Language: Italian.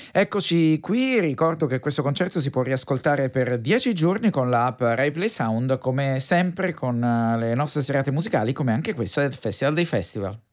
Eccoci qui, ricordo che questo concerto si può riascoltare per 10 giorni con l'app RaiPlay Sound, come sempre con le nostre serate musicali, come anche questa del Festival dei Festival.